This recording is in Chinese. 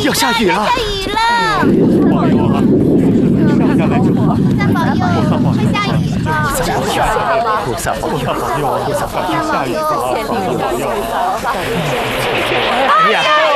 要下雨了！ 下雨了！三保佑，会下雨吗？ 菩萨保佑，菩萨保佑，菩萨保佑，下雨吧！哎呀！